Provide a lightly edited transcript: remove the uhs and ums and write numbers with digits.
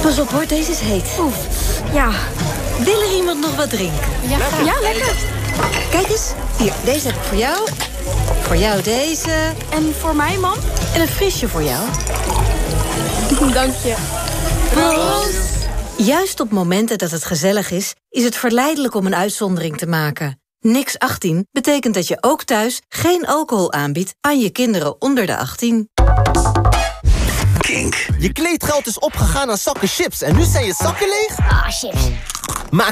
Pas op hoor, deze is heet. Oef, ja. Wil er iemand nog wat drinken? Ja, lekker. Kijk eens, hier, deze heb ik voor jou. Voor jou deze. En voor mij, mam? En een frisje voor jou. Dank je. Proost! Juist op momenten dat het gezellig is het verleidelijk om een uitzondering te maken. Niks 18 betekent dat je ook thuis geen alcohol aanbiedt aan je kinderen onder de 18. Kink. Je kleedgeld is opgegaan aan zakken chips en nu zijn je zakken leeg? Ah, chips. Maak